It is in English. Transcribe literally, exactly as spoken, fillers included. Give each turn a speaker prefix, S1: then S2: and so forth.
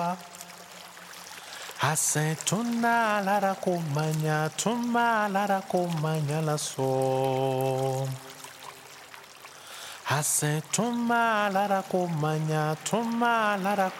S1: Ase tuna lara kumanya, tuma lara kumanya la so. Ase tuma lara kumanya, tuma lara